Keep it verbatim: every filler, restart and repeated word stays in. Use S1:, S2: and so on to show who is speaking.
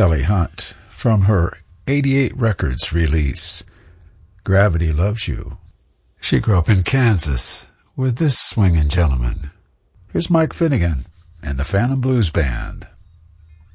S1: Kelly Hunt from her eighty-eight Records release, Gravity Loves You. She grew up in Kansas with this swinging gentleman. Here's Mike Finnegan and the Phantom Blues Band.